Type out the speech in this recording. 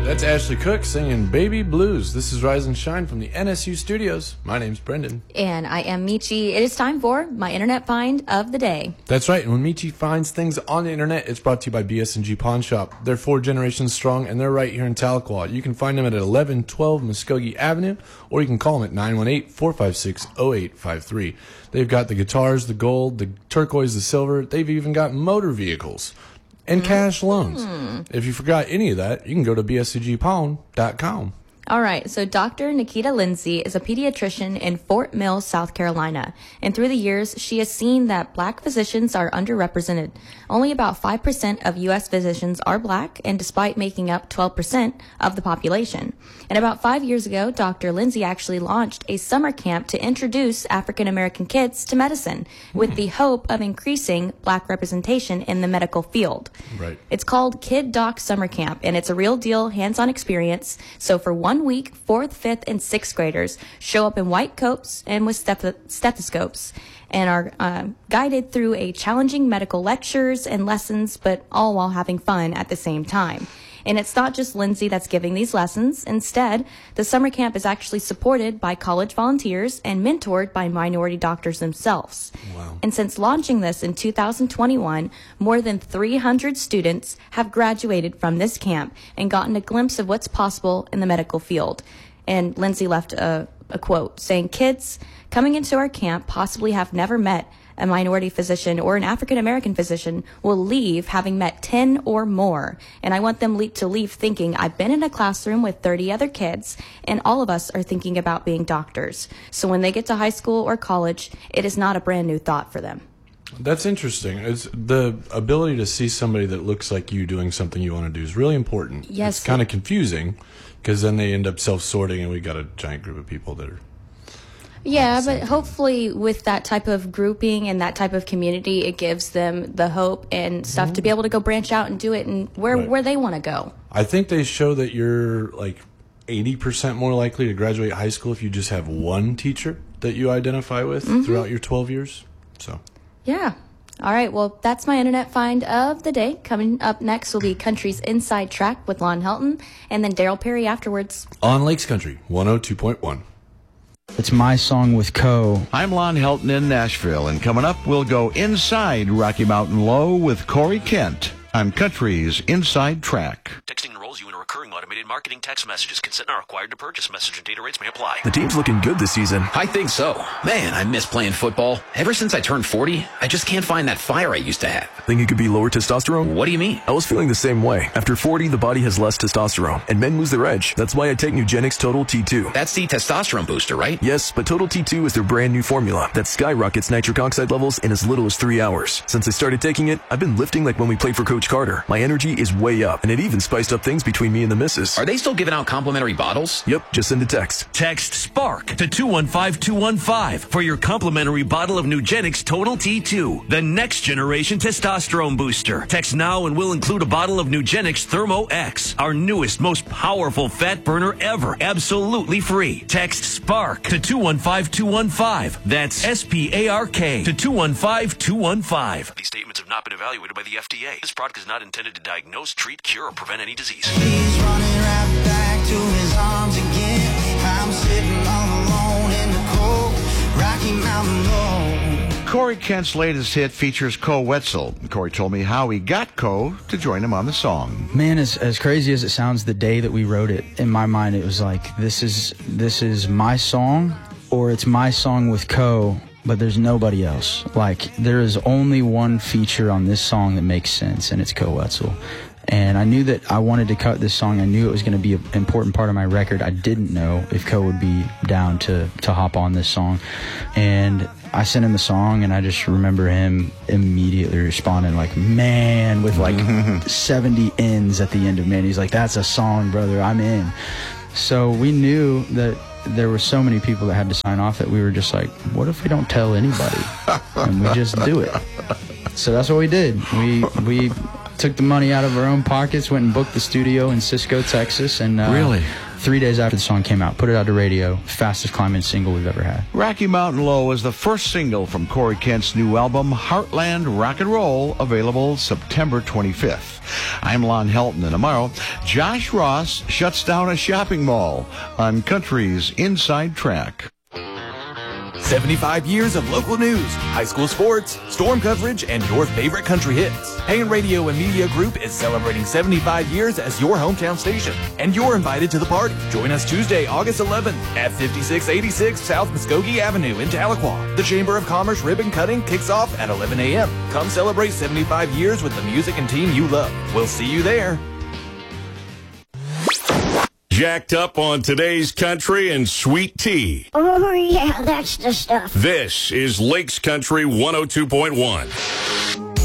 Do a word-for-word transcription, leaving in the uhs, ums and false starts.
That's Ashley Cook singing Baby Blues. This is Rise and Shine from the N S U studios. My name's Brendan. And I am Michi. It is time for my internet find of the day. That's right. And when Michi finds things on the internet, it's brought to you by B S and G Pawn Shop. They're four generations strong, and they're right here in Tahlequah. You can find them at eleven twelve Muskogee Avenue, or you can call them at nine one eight, four five six, zero eight five three. They've got the guitars, the gold, the turquoise, the silver. They've even got motor vehicles and cash loans. Mm. If you forgot any of that, you can go to b s c g pawn dot com. All right, so Doctor Nikita Lindsay is a pediatrician in Fort Mill, South Carolina. And through the years, she has seen that black physicians are underrepresented. Only about five percent of U S physicians are black, and despite making up twelve percent of the population. And about five years ago, Doctor Lindsay actually launched a summer camp to introduce African American kids to medicine with the hope of increasing black representation in the medical field. Right. It's called Kid Doc Summer Camp, and it's a real deal hands-on experience. So for one week, fourth, fifth, and sixth graders show up in white coats and with steth- stethoscopes and are uh, guided through a challenging medical lectures and lessons, but all while having fun at the same time. And it's not just Lindsay that's giving these lessons. Instead, the summer camp is actually supported by college volunteers and mentored by minority doctors themselves. Wow. And since launching this in two thousand twenty-one, more than three hundred students have graduated from this camp and gotten a glimpse of what's possible in the medical field. And Lindsay left a, a quote saying, "Kids coming into our camp possibly have never met a minority physician or an African American physician will leave having met ten or more. And I want them le- to leave thinking, I've been in a classroom with thirty other kids, and all of us are thinking about being doctors. So when they get to high school or college, it is not a brand new thought for them." That's interesting. It's the ability to see somebody that looks like you doing something you want to do is really important. Yes. It's kind of confusing because then they end up self-sorting, and we got a giant group of people that are... Yeah, but hopefully with that type of grouping and that type of community, it gives them the hope and stuff to be able to go branch out and do it and where, Right. where they want to go. I think they show that you're like eighty percent more likely to graduate high school if you just have one teacher that you identify with mm-hmm. throughout your twelve years. So, yeah. All right, well, that's my internet find of the day. Coming up next will be Country's Inside Track with Lon Helton, and then Daryl Perry afterwards. On Lakes Country, one oh two point one. It's My Song with Co. I'm Lon Helton in Nashville, and coming up, we'll go inside Rocky Mountain Low with Corey Kent on Country's Inside Track. Texting enrolls you in a recurring automated marketing text messages. Consent not required to purchase. Message and data rates may apply. The team's looking good this season. I think so. Man, I miss playing football. Ever since I turned forty, I just can't find that fire I used to have. Think it could be lower testosterone? What do you mean? I was feeling the same way. After forty, the body has less testosterone, and men lose their edge. That's why I take Nugenix Total T two. That's the testosterone booster, right? Yes, but Total T two is their brand new formula that skyrockets nitric oxide levels in as little as three hours. Since I started taking it, I've been lifting like when we played for Coach Carter. My energy is way up, and it even spiced up things between me and the missus. Are they still giving out complimentary bottles? Yep, just send a text. Text SPARK to two one five two one five for your complimentary bottle of Nugenix Total T two, the next generation testosterone booster. Text now and we'll include a bottle of Nugenix Thermo X, our newest, most powerful fat burner ever, absolutely free. Text SPARK to two one five two one five. That's S P A R K to two one five two one five. These statements have not been evaluated by the F D A. This product is not intended to diagnose, treat, cure, or prevent any disease. He's running right back to his arms again. I'm sitting all alone in the cold Rocky Mountain Low. Corey Kent's latest hit features Co Wetzel. Corey told me how he got Co to join him on the song. Man, as as crazy as it sounds, the day that we wrote it, in my mind, it was like, this is this is my song, or it's my song with Co, but there's nobody else. Like, there is only one feature on this song that makes sense, and it's Co Wetzel. And I knew that I wanted to cut this song. I knew it was going to be an important part of my record. I didn't know if Co would be down to, to hop on this song. And I sent him the song, and I just remember him immediately responding like, man, with like seventy ends at the end of man. He's like, that's a song, brother, I'm in. So we knew that there were so many people that had to sign off that we were just like, what if we don't tell anybody? And we just do it. So that's what we did. We we took the money out of our own pockets, went and booked the studio in Cisco, Texas, and uh, Really? Three days after the song came out, put it out to radio, fastest climbing single we've ever had. Rocky Mountain Low is the first single from Corey Kent's new album, Heartland Rock and Roll, available September twenty-fifth. I'm Lon Helton, and tomorrow, Josh Ross shuts down a shopping mall on Country's Inside Track. seventy-five years of local news, high school sports, storm coverage, and your favorite country hits. Hagen Radio and Media Group is celebrating seventy-five years as your hometown station, and you're invited to the party. Join us Tuesday, August eleventh at fifty-six eighty-six South Muskogee Avenue in Tahlequah. The Chamber of Commerce ribbon cutting kicks off at eleven a.m. Come celebrate seventy-five years with the music and team you love. We'll see you there. Jacked up on today's country and sweet tea. Oh, yeah, that's the stuff. This is Lakes Country one oh two point one.